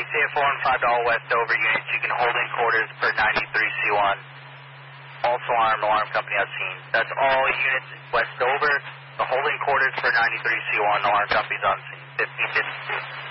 ACA 4 and 5 to all Westover units. You can hold in quarters per 93C1. Also alarm company on scene. That's all units Westover. The holding quarters for 93C1. Alarm company's on scene. 1552.